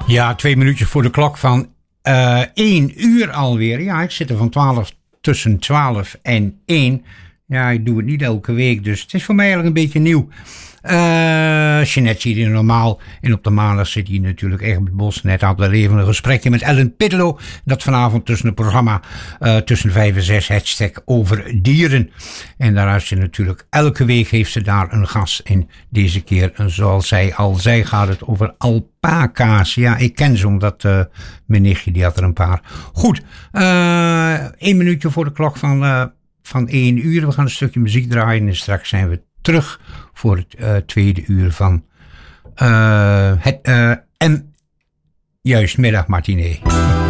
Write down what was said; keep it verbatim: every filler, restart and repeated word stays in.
Ja, twee minuutjes voor de klok van uh, één uur alweer. Ja, ik zit er van twaalf, tussen twaalf en één. Ja, ik doe het niet elke week, dus het is voor mij eigenlijk een beetje nieuw. Uh, Jeanette zit hier normaal en op de maandag zit hier natuurlijk Egbert Bos. Net hadden we even een gesprekje met Ellen Pittello. Dat vanavond tussen het programma uh, tussen vijf en zes hashtag over dieren. En daar heeft ze natuurlijk elke week heeft ze daar een gast. En deze keer, zoals zij al zei, gaat het over alpaca's. Ja, ik ken ze omdat uh, mijn nichtje die had er een paar. Goed, uh, één minuutje voor de klok van, uh, van één uur. We gaan een stukje muziek draaien en straks zijn we terug voor het uh, tweede uur van uh, het uh, en juist middagmatinee.